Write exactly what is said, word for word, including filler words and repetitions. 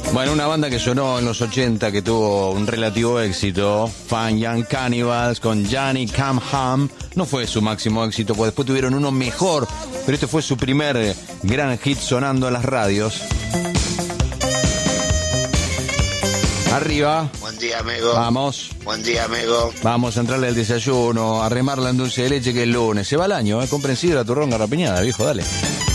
Bueno, una banda que sonó en los ochenta, que tuvo un relativo éxito, Fun Young Cannibals con Johnny Come Home, no fue su máximo éxito, pues después tuvieron uno mejor, pero este fue su primer gran hit sonando en las radios. Arriba. Buen día, amigo. Vamos. Buen día, amigo. Vamos a entrarle al desayuno, a remarla en dulce de leche, que es lunes. Se va el año, ¿eh? Compren sidra, turrón, garrapiñada, viejo, dale.